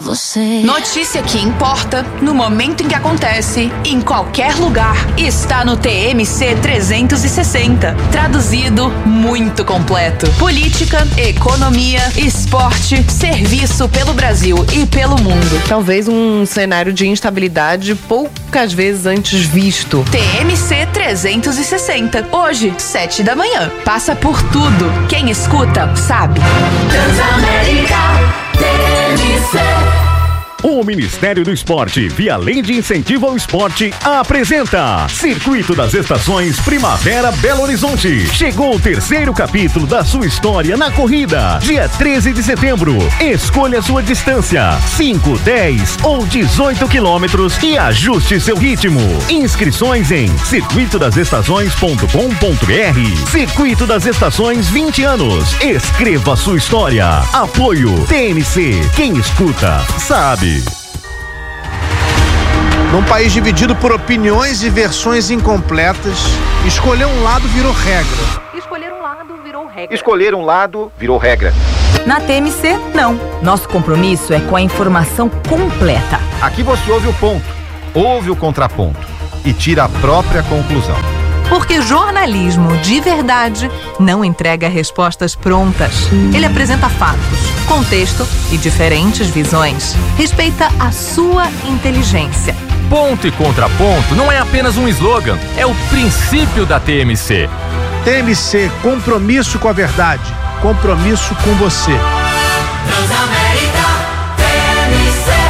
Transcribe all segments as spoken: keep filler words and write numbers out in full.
você. Notícia que importa, no momento em que acontece, em qualquer lugar, está no T M C trezentos e sessenta. Traduzido, muito completo. Política, economia, esporte, serviço pelo Brasil e pelo mundo. Talvez um cenário de instabilidade poucas vezes antes visto. T M C trezentos e sessenta. Hoje, sete da manhã. Passa por tudo. Quem escuta, sabe. Transamérica T M C. O Ministério do Esporte, via Lei de Incentivo ao Esporte, apresenta Circuito das Estações Primavera Belo Horizonte. Chegou o terceiro capítulo da sua história na corrida. Dia treze de setembro. Escolha sua distância: cinco, dez ou dezoito quilômetros e ajuste seu ritmo. Inscrições em circuito das estações ponto com ponto b r. Circuito das Estações vinte anos. Escreva sua história. Apoio T M C. Quem escuta, sabe. Num país dividido por opiniões e versões incompletas, escolher um lado virou regra. Escolher um lado virou regra. Escolher um lado virou regra. Na T M C, não. Nosso compromisso é com a informação completa. Aqui você ouve o ponto, ouve o contraponto e tira a própria conclusão. Porque jornalismo de verdade não entrega respostas prontas. Ele apresenta fatos, contexto e diferentes visões. Respeita a sua inteligência. Ponto e contraponto não é apenas um slogan, é o princípio da T M C. T M C, compromisso com a verdade, compromisso com você. Transamérica T M C.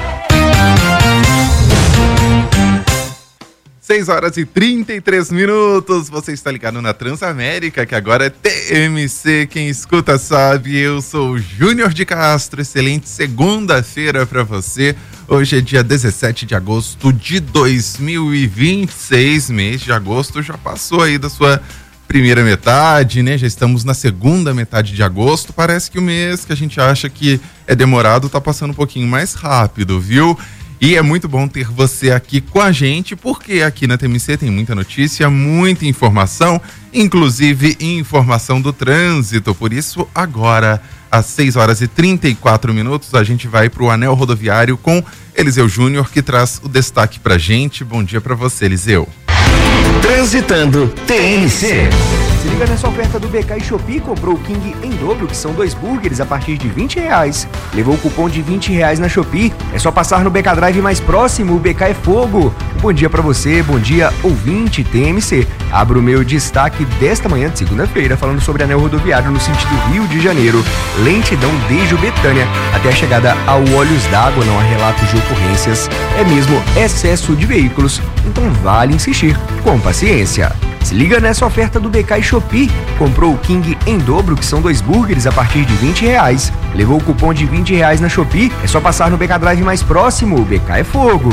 seis horas e trinta e três minutos, você está ligado na Transamérica, que agora é T M C, quem escuta sabe. Eu sou o Júnior de Castro, excelente segunda-feira para você. Hoje é dia dezessete de agosto de dois mil e vinte e seis, mês de agosto já passou aí da sua primeira metade, né? Já estamos na segunda metade de agosto, parece que o mês que a gente acha que é demorado tá passando um pouquinho mais rápido, viu? E é muito bom ter você aqui com a gente, porque aqui na T M C tem muita notícia, muita informação, inclusive informação do trânsito. Por isso, agora, às seis horas e trinta e quatro minutos, a gente vai para o Anel Rodoviário com Eliseu Júnior, que traz o destaque pra gente. Bom dia para você, Eliseu. Transitando T M C. Se liga nessa oferta do B K e Shopee, comprou o King em dobro, que são dois burgers a partir de vinte reais. Levou o cupom de vinte reais na Shopee. É só passar no B K Drive mais próximo, o B K é fogo. Bom dia pra você, bom dia ouvinte T M C. Abro o meu destaque desta manhã de segunda-feira, falando sobre anel rodoviário no sentido Rio de Janeiro. Lentidão desde o Betânia até a chegada ao Olhos d'Água, não há relatos de ocorrências. É mesmo excesso de veículos, então vale insistir com paciência. Se liga nessa oferta do B K e Shopee. Comprou o King em dobro, que são dois burgers a partir de vinte reais. Levou o cupom de vinte reais na Shopee. É só passar no B K Drive mais próximo. O B K é fogo.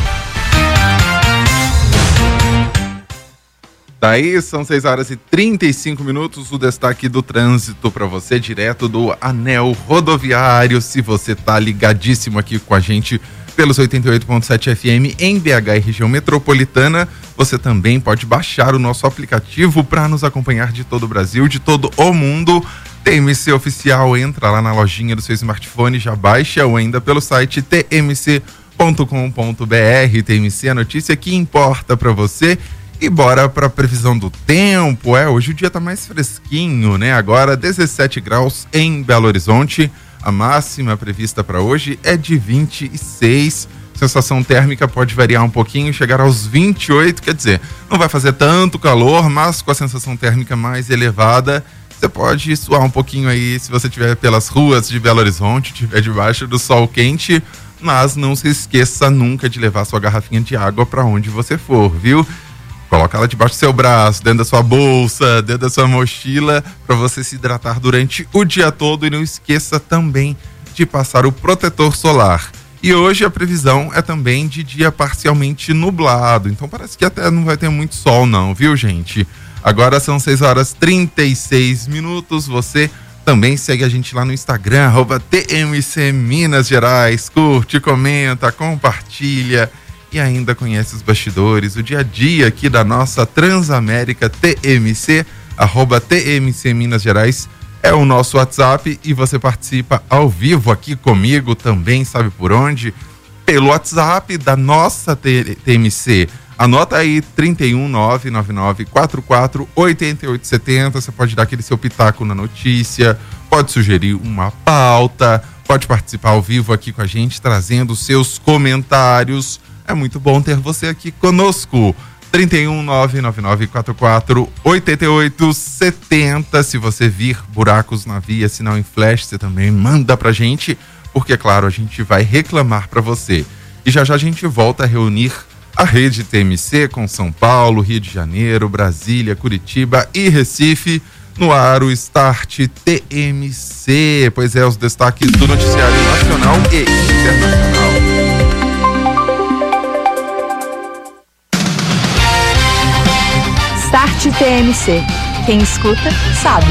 Daí são seis horas e trinta e cinco minutos. O destaque do trânsito para você, direto do Anel Rodoviário. Se você tá ligadíssimo aqui com a gente pelos oitenta e oito ponto sete F M em B H e região metropolitana, você também pode baixar o nosso aplicativo para nos acompanhar de todo o Brasil, de todo o mundo. T M C Oficial, entra lá na lojinha do seu smartphone, já baixa, ou ainda pelo site t m c ponto com ponto b r. T M C, a notícia que importa para você. E bora para a previsão do tempo. É, hoje o dia tá mais fresquinho, né? Agora dezessete graus em Belo Horizonte. A máxima prevista para hoje é de vinte e seis. Sensação térmica pode variar um pouquinho, chegar aos vinte e oito. Quer dizer, não vai fazer tanto calor, mas com a sensação térmica mais elevada, você pode suar um pouquinho aí se você estiver pelas ruas de Belo Horizonte, estiver debaixo do sol quente. Mas não se esqueça nunca de levar sua garrafinha de água para onde você for, viu? Coloca ela debaixo do seu braço, dentro da sua bolsa, dentro da sua mochila, para você se hidratar durante o dia todo. E não esqueça também de passar o protetor solar. E hoje a previsão é também de dia parcialmente nublado. Então parece que até não vai ter muito sol não, viu, gente? Agora são seis horas e trinta e seis minutos. Você também segue a gente lá no Instagram, arroba T M C Minas Gerais. Curte, comenta, compartilha. E ainda conhece os bastidores, o dia a dia aqui da nossa Transamérica T M C, arroba T M C Minas Gerais, é o nosso WhatsApp e você participa ao vivo aqui comigo também, sabe por onde? Pelo WhatsApp da nossa T M C. Anota aí, trinta e um, nove nove nove quatro quatro oito oito sete zero. Você pode dar aquele seu pitaco na notícia, pode sugerir uma pauta, pode participar ao vivo aqui com a gente, trazendo seus comentários. É muito bom ter você aqui conosco. trinta e um, nove nove nove quatro quatro oito oito sete zero. Se você vir buracos na via, sinal em flash, você também manda pra gente, porque, é claro, a gente vai reclamar pra você. E já já a gente volta a reunir a rede T M C com São Paulo, Rio de Janeiro, Brasília, Curitiba e Recife. No ar, o Start T M C. Pois é, os destaques do noticiário nacional e internacional. Start T M C. Quem escuta, sabe.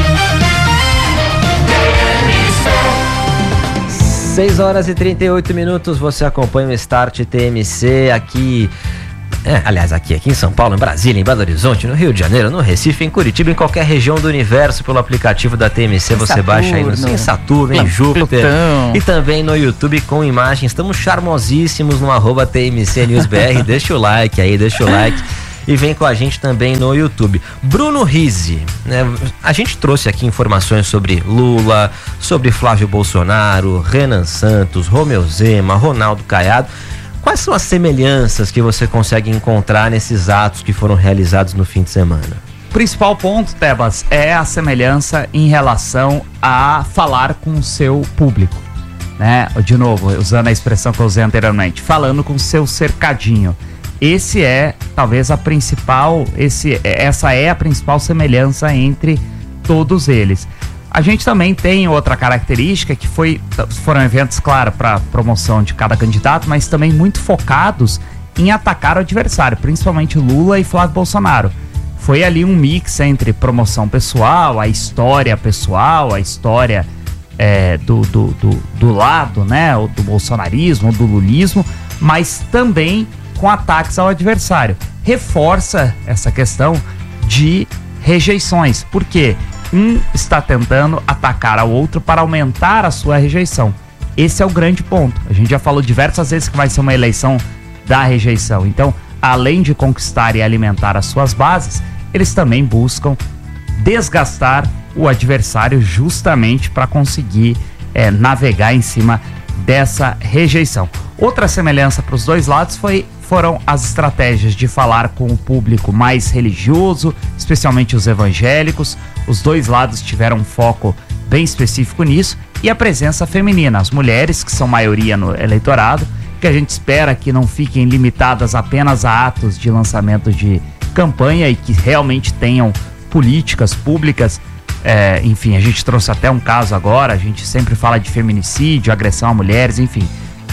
seis horas e trinta e oito minutos, você acompanha o Start T M C aqui, é, aliás, aqui, aqui em São Paulo, em Brasília, em Belo Horizonte, no Rio de Janeiro, no Recife, em Curitiba, em qualquer região do universo, pelo aplicativo da T M C, você Saturno, baixa aí no em Saturno, em Júpiter, Plutão. E também no YouTube com imagens. Estamos charmosíssimos no arroba T M C News B R, deixa o like aí, deixa o like. E vem com a gente também no YouTube. Bruno Rizzi, né? A gente trouxe aqui informações sobre Lula, sobre Flávio Bolsonaro, Renan Santos, Romeu Zema, Ronaldo Caiado. Quais são as semelhanças que você consegue encontrar nesses atos que foram realizados no fim de semana? O principal ponto, Tebas, é a semelhança em relação a falar com o seu público, né? De novo, usando a expressão que eu usei anteriormente, falando com o seu cercadinho. Esse é, talvez, a principal, esse, essa é a principal semelhança entre todos eles. A gente também tem outra característica que foi, foram eventos, claro, para promoção de cada candidato, mas também muito focados em atacar o adversário, principalmente Lula e Flávio Bolsonaro. Foi ali um mix entre promoção pessoal, a história pessoal, a história é, do, do, do, do lado, né, do bolsonarismo, do lulismo, mas também com ataques ao adversário. Reforça essa questão de rejeições. Por quê? Um está tentando atacar ao outro para aumentar a sua rejeição. Esse é o grande ponto. A gente já falou diversas vezes que vai ser uma eleição da rejeição. Então, além de conquistar e alimentar as suas bases, eles também buscam desgastar o adversário justamente para conseguir é, navegar em cima dessa rejeição. Outra semelhança para os dois lados foi, foram as estratégias de falar com o público mais religioso, especialmente os evangélicos. Os dois lados tiveram um foco bem específico nisso, e a presença feminina, as mulheres, que são maioria no eleitorado, que a gente espera que não fiquem limitadas apenas a atos de lançamento de campanha e que realmente tenham políticas públicas. É, enfim, a gente trouxe até um caso agora, a gente sempre fala de feminicídio, agressão a mulheres, enfim.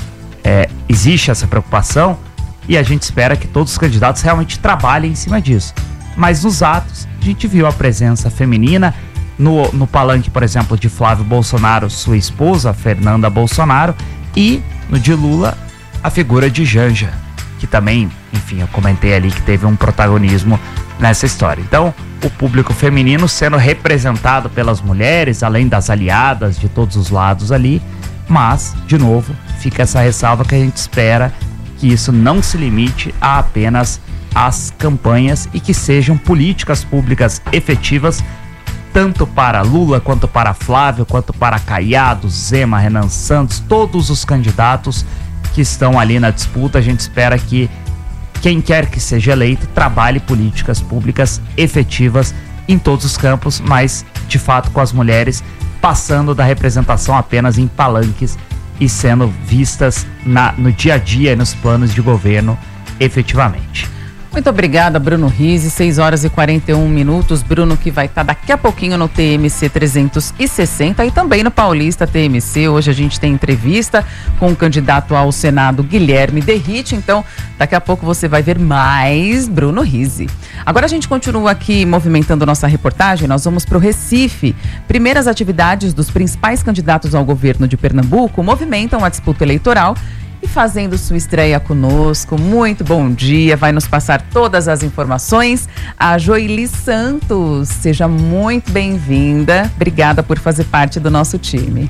É, existe essa preocupação e a gente espera que todos os candidatos realmente trabalhem em cima disso. Mas nos atos, a gente viu a presença feminina no, no palanque, por exemplo, de Flávio Bolsonaro, sua esposa, Fernanda Bolsonaro, e no de Lula, a figura de Janja, que também, enfim, eu comentei ali que teve um protagonismo nessa história. Então, o público feminino sendo representado pelas mulheres, além das aliadas de todos os lados ali, mas, de novo, fica essa ressalva que a gente espera que isso não se limite a apenas as campanhas e que sejam políticas públicas efetivas, tanto para Lula, quanto para Flávio, quanto para Caiado, Zema, Renan Santos, todos os candidatos que estão ali na disputa. A gente espera que quem quer que seja eleito trabalhe políticas públicas efetivas em todos os campos, mas de fato com as mulheres passando da representação apenas em palanques e sendo vistas na, no dia a dia e nos planos de governo efetivamente. Muito obrigada, Bruno Rizzi. seis horas e quarenta e um minutos. Bruno, que vai estar daqui a pouquinho no T M C trezentos e sessenta e também no Paulista T M C. Hoje a gente tem entrevista com o candidato ao Senado, Guilherme Derrite. Então, daqui a pouco você vai ver mais Bruno Rizzi. Agora a gente continua aqui movimentando nossa reportagem. Nós vamos para o Recife. Primeiras atividades dos principais candidatos ao governo de Pernambuco movimentam a disputa eleitoral e fazendo sua estreia conosco. Muito bom dia, vai nos passar todas as informações a Joeli Santos. Seja muito bem-vinda, obrigada por fazer parte do nosso time.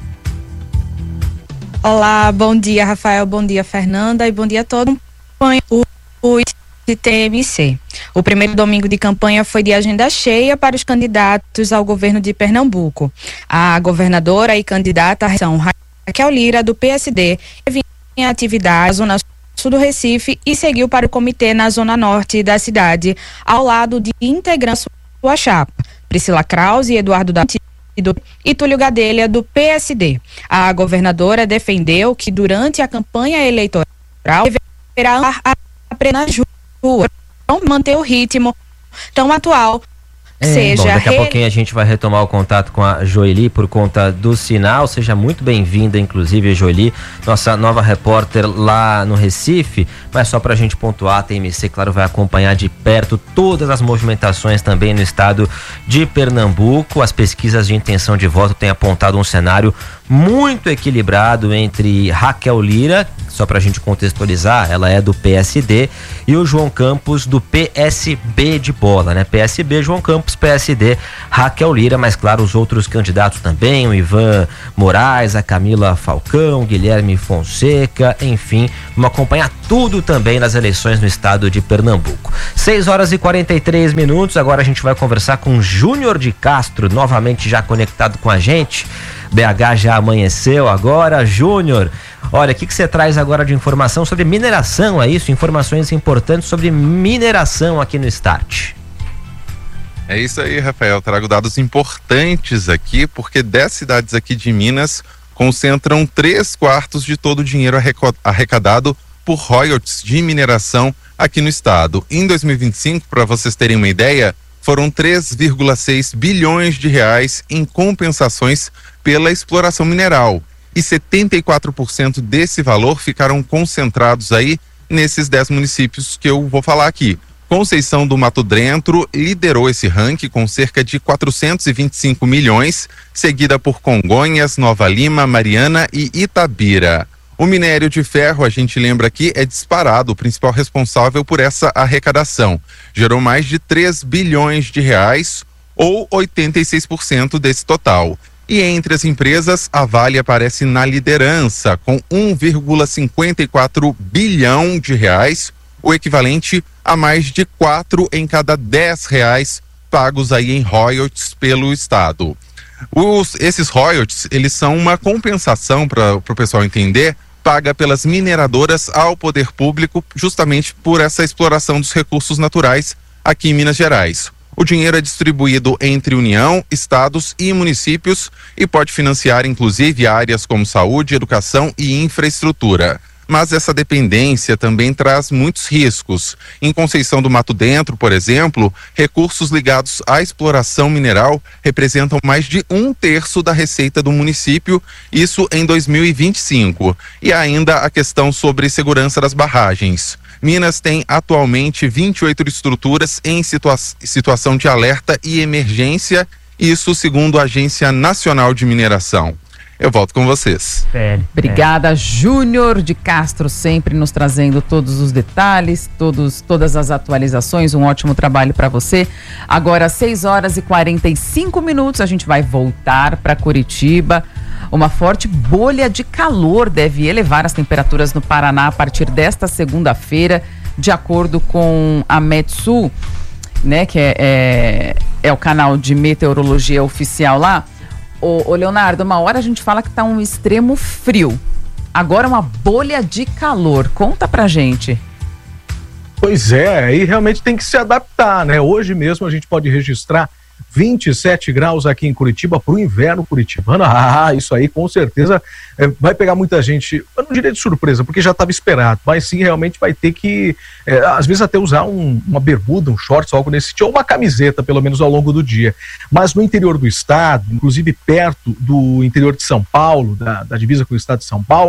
Olá, bom dia Rafael, bom dia Fernanda e bom dia a todos. O, o T M C. O primeiro domingo de campanha foi de agenda cheia para os candidatos ao governo de Pernambuco. A governadora e candidata são Raquel Lira, do P S D, teve em atividade na zona sul do Recife e seguiu para o comitê na zona norte da cidade, ao lado de integrantes da sua chapa, Priscila Krause e Eduardo da e Túlio Gadelha, do P S D. A governadora defendeu que durante a campanha eleitoral deverá apenas nas ruas, manter o ritmo tão atual. É, seja bom, daqui a re... pouquinho a gente vai retomar o contato com a Joeli por conta do sinal. Seja muito bem-vinda, inclusive, Joeli, nossa nova repórter lá no Recife. Mas só para a gente pontuar, a T M C, claro, vai acompanhar de perto todas as movimentações também no estado de Pernambuco. As pesquisas de intenção de voto têm apontado um cenário muito equilibrado entre Raquel Lira, só para a gente contextualizar, ela é do P S D, e o João Campos do P S B de bola, né? P S B, João Campos, P S D, Raquel Lira, mas claro, os outros candidatos também, o Ivan Moraes, a Camila Falcão, Guilherme Fonseca, enfim, vamos acompanhar tudo também nas eleições no estado de Pernambuco. seis horas e quarenta e três minutos, agora a gente vai conversar com Júnior de Castro, novamente já conectado com a gente. B H já amanheceu agora. Júnior, olha, o que, que você traz agora de informação sobre mineração, é isso? Informações importantes sobre mineração aqui no Start. É isso aí, Rafael, trago dados importantes aqui, porque dez cidades aqui de Minas concentram três quartos de todo o dinheiro arrecadado por royalties de mineração aqui no estado. Em dois mil e vinte e cinco, para vocês terem uma ideia, foram três vírgula seis bilhões de reais em compensações pela exploração mineral. E setenta e quatro por cento desse valor ficaram concentrados aí nesses dez municípios que eu vou falar aqui. Conceição do Mato Dentro liderou esse ranking com cerca de quatrocentos e vinte e cinco milhões, seguida por Congonhas, Nova Lima, Mariana e Itabira. O minério de ferro, a gente lembra aqui, é disparado o principal responsável por essa arrecadação. Gerou mais de três bilhões de reais, ou oitenta e seis por cento desse total. E entre as empresas, a Vale aparece na liderança, com um vírgula cinquenta e quatro bilhão de reais, o equivalente a mais de quatro em cada dez reais pagos aí em royalties pelo estado. Os, esses royalties, eles são uma compensação, para o pessoal entender, paga pelas mineradoras ao poder público, justamente por essa exploração dos recursos naturais aqui em Minas Gerais. O dinheiro é distribuído entre União, estados e municípios e pode financiar, inclusive, áreas como saúde, educação e infraestrutura. Mas essa dependência também traz muitos riscos. Em Conceição do Mato Dentro, por exemplo, recursos ligados à exploração mineral representam mais de um terço da receita do município, isso em dois mil e vinte e cinco. E ainda a questão sobre segurança das barragens. Minas tem atualmente vinte e oito estruturas em situa- situação de alerta e emergência, isso segundo a Agência Nacional de Mineração. Eu volto com vocês. É, Obrigada, é. Júnior de Castro, sempre nos trazendo todos os detalhes, todos, todas as atualizações. Um ótimo trabalho para você. Agora, seis horas e quarenta e cinco minutos, a gente vai voltar para Curitiba. Uma forte bolha de calor deve elevar as temperaturas no Paraná a partir desta segunda-feira, de acordo com a Metsul, né, que é, é, é o canal de meteorologia oficial lá. Ô, ô Leonardo, uma hora a gente fala que tá um extremo frio, agora uma bolha de calor. Conta pra gente. Pois é, aí realmente tem que se adaptar, né? Hoje mesmo a gente pode registrar vinte e sete graus aqui em Curitiba para o inverno curitibano. Ah, isso aí com certeza é, vai pegar muita gente, eu não diria de surpresa, porque já estava esperado, mas sim realmente vai ter que, é, às vezes até usar um, uma bermuda, um shorts, algo nesse tipo, ou uma camiseta, pelo menos ao longo do dia. Mas no interior do estado, inclusive perto do interior de São Paulo, da, da divisa com o estado de São Paulo,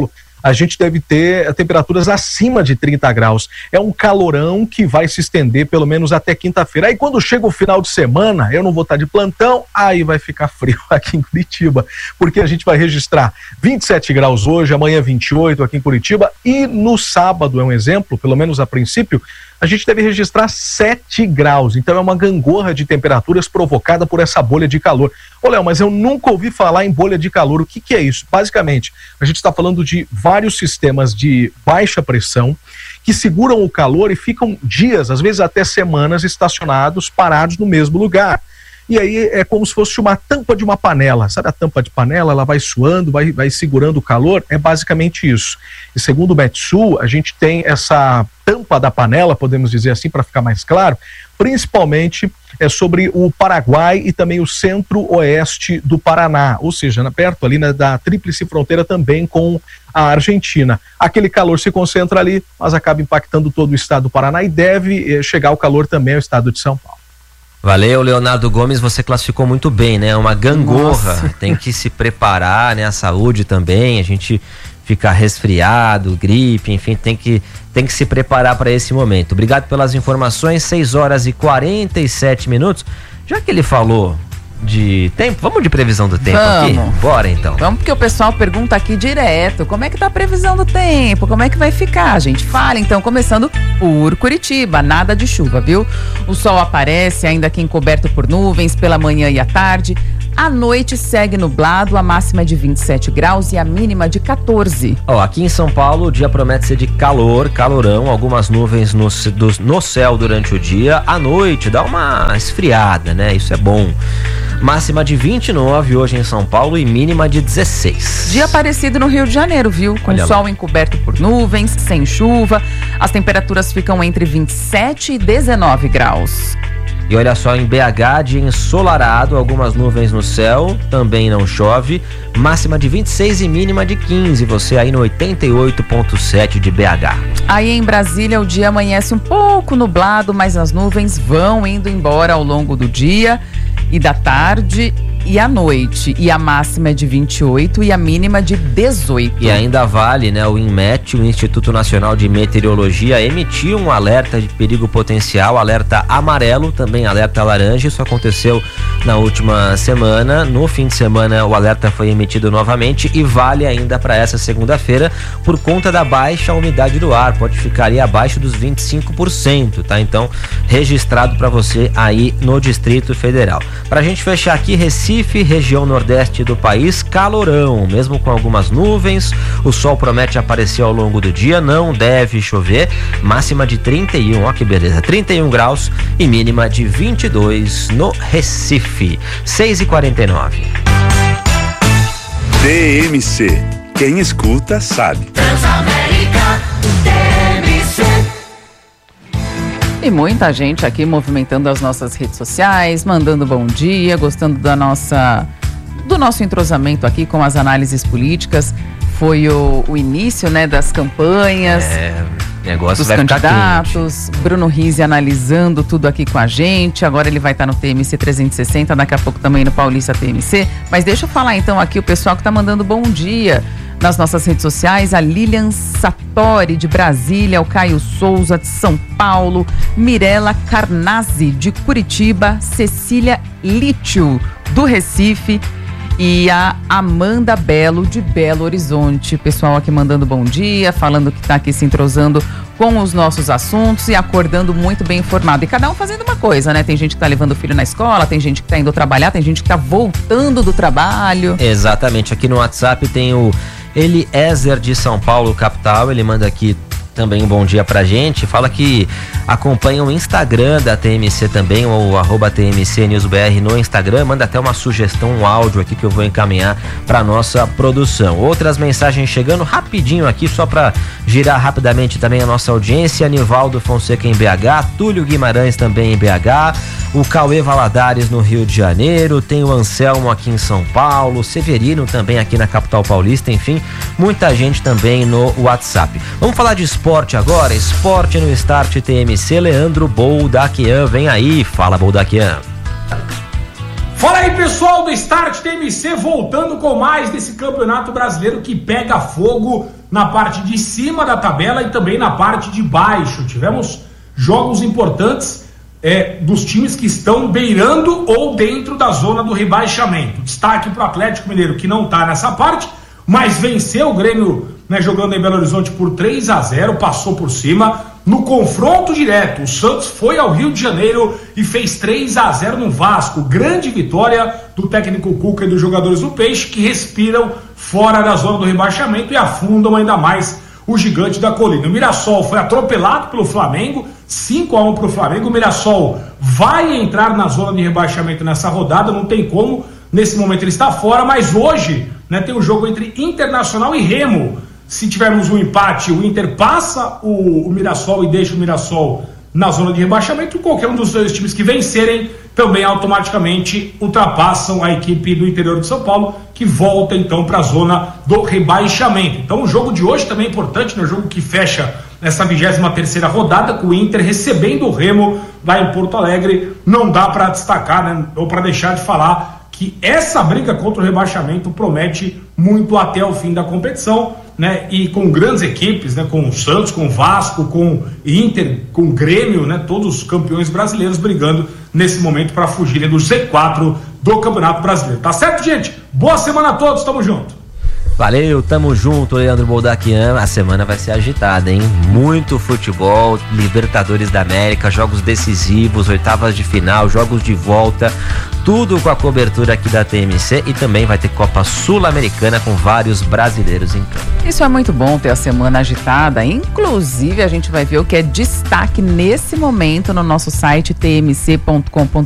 a gente deve ter temperaturas acima de trinta graus. É um calorão que vai se estender pelo menos até quinta-feira. Aí quando chega o final de semana, eu não vou estar de plantão, aí vai ficar frio aqui em Curitiba, porque a gente vai registrar vinte e sete graus hoje, amanhã vinte e oito aqui em Curitiba, e no sábado, é um exemplo, pelo menos a princípio, a gente deve registrar sete graus. Então é uma gangorra de temperaturas provocada por essa bolha de calor. Ô, Léo, mas eu nunca ouvi falar em bolha de calor. O que que é isso? Basicamente, a gente está falando de vários sistemas de baixa pressão que seguram o calor e ficam dias, às vezes até semanas, estacionados, parados no mesmo lugar. E aí é como se fosse uma tampa de uma panela. Sabe a tampa de panela? Ela vai suando, vai, vai segurando o calor. É basicamente isso. E segundo o Metsul, a gente tem essa tampa da panela, podemos dizer assim, para ficar mais claro, principalmente é sobre o Paraguai e também o centro-oeste do Paraná, ou seja, perto ali, né, da tríplice fronteira também com a Argentina. Aquele calor se concentra ali, mas acaba impactando todo o estado do Paraná e deve eh, chegar o calor também ao estado de São Paulo. Valeu, Leonardo Gomes, você classificou muito bem, né? Uma gangorra, Nossa. Tem que se preparar, né? A saúde também, a gente fica resfriado, gripe, enfim, tem que, tem que se preparar para esse momento. Obrigado pelas informações, seis horas e quarenta e sete minutos. Já que ele falou de tempo, vamos de previsão do tempo vamos. aqui? Bora então. Vamos, porque o pessoal pergunta aqui direto, como é que tá a previsão do tempo, como é que vai ficar, gente? Fala então, começando por Curitiba, nada de chuva, viu? O sol aparece ainda aqui encoberto por nuvens pela manhã e à tarde. À noite segue nublado, a máxima é de vinte e sete graus e a mínima de quatorze. Ó, aqui em São Paulo o dia promete ser de calor, calorão, algumas nuvens no, do, no céu durante o dia. À noite dá uma esfriada, né? Isso é bom. Máxima de vinte e nove hoje em São Paulo e mínima de dezesseis. Dia parecido no Rio de Janeiro, viu? Com o sol encoberto por nuvens, sem chuva. As temperaturas ficam entre vinte e sete e dezenove graus. E olha só, em B H, dia ensolarado, algumas nuvens no céu, também não chove, máxima de vinte e seis e mínima de quinze, você aí no oitenta e oito ponto sete de B H. Aí em Brasília o dia amanhece um pouco nublado, mas as nuvens vão indo embora ao longo do dia e da tarde e à noite, e a máxima é de vinte e oito e a mínima de dezoito. E ainda vale, né, o INMET, o Instituto Nacional de Meteorologia, emitiu um alerta de perigo potencial, alerta amarelo, também alerta laranja. Isso aconteceu na última semana. No fim de semana o alerta foi emitido novamente e vale ainda para essa segunda-feira por conta da baixa umidade do ar, pode ficar ali abaixo dos vinte e cinco por cento, tá? Então, registrado para você aí no Distrito Federal. Pra gente fechar aqui, Recife, região nordeste do país, calorão, mesmo com algumas nuvens, o sol promete aparecer ao longo do dia, não deve chover, máxima de trinta e um, ó que beleza, trinta e um graus e mínima de vinte e dois no Recife. seis e quarenta e nove. T M C, quem escuta sabe. Transamérica, T M C. E muita gente aqui movimentando as nossas redes sociais, mandando bom dia, gostando da nossa, do nosso entrosamento aqui com as análises políticas. Foi o, o início, né, das campanhas, é, negócio dos vai candidatos. Bruno Rizzi analisando tudo aqui com a gente. Agora ele vai estar no T M C trezentos e sessenta, daqui a pouco também no Paulista T M C. Mas deixa eu falar então aqui o pessoal que está mandando bom dia nas nossas redes sociais, a Lilian Satori de Brasília, o Caio Souza de São Paulo, Mirela Carnazzi de Curitiba, Cecília Lítio do Recife e a Amanda Belo de Belo Horizonte. Pessoal aqui mandando bom dia, falando que está aqui se entrosando com os nossos assuntos e acordando muito bem informado. E cada um fazendo uma coisa, né? Tem gente que tá levando o filho na escola, tem gente que tá indo trabalhar, tem gente que tá voltando do trabalho. Exatamente. Aqui no WhatsApp tem o Eliezer de São Paulo, capital. Ele manda aqui também um bom dia pra gente, fala que acompanha o Instagram da T M C também, ou arroba T M C News B R no Instagram, manda até uma sugestão, um áudio aqui que eu vou encaminhar pra nossa produção. Outras mensagens chegando rapidinho aqui, só pra girar rapidamente também a nossa audiência. Nivaldo Fonseca em B H, Túlio Guimarães também em B H, o Cauê Valadares no Rio de Janeiro, tem o Anselmo aqui em São Paulo, Severino também aqui na capital paulista, enfim, muita gente também no WhatsApp. Vamos falar de esporte agora, esporte no Start T M C, Leandro Boldaquian, vem aí, fala Boldaquian. Fala aí pessoal do Start T M C, voltando com mais desse campeonato brasileiro que pega fogo na parte de cima da tabela e também na parte de baixo. Tivemos jogos importantes é, dos times que estão beirando ou dentro da zona do rebaixamento. Destaque para o Atlético Mineiro, que não está nessa parte, mas venceu o Grêmio, né, jogando em Belo Horizonte por três a zero, passou por cima. No confronto direto, o Santos foi ao Rio de Janeiro e fez três a zero no Vasco. Grande vitória do técnico Cuca e dos jogadores do Peixe, que respiram fora da zona do rebaixamento e afundam ainda mais o gigante da colina. O Mirassol foi atropelado pelo Flamengo, cinco a um para o Flamengo. O Mirassol vai entrar na zona de rebaixamento nessa rodada, não tem como, nesse momento ele está fora, mas hoje, né, tem um jogo entre Internacional e Remo. Se tivermos um empate, o Inter passa o, o Mirassol e deixa o Mirassol na zona de rebaixamento. Qualquer um dos dois times que vencerem também automaticamente ultrapassam a equipe do interior de São Paulo, que volta então para a zona do rebaixamento. Então o jogo de hoje também é importante, né? O jogo que fecha nessa vigésima terceira rodada, com o Inter recebendo o Remo lá em Porto Alegre. Não dá para destacar, né, ou para deixar de falar que essa briga contra o rebaixamento promete muito até o fim da competição, né? E com grandes equipes, né? Com o Santos, com o Vasco, com o Inter, com o Grêmio, né? Todos os campeões brasileiros brigando nesse momento para fugirem do Z quatro do Campeonato Brasileiro. Tá certo, gente? Boa semana a todos, tamo junto. Valeu, tamo junto, Leandro Boldaquian. A semana vai ser agitada, hein? Muito futebol, Libertadores da América, jogos decisivos, oitavas de final, jogos de volta, tudo com a cobertura aqui da T M C, e também vai ter Copa Sul-Americana com vários brasileiros em campo. Isso é muito bom, ter a semana agitada. Inclusive, a gente vai ver o que é destaque nesse momento no nosso site t m c ponto com ponto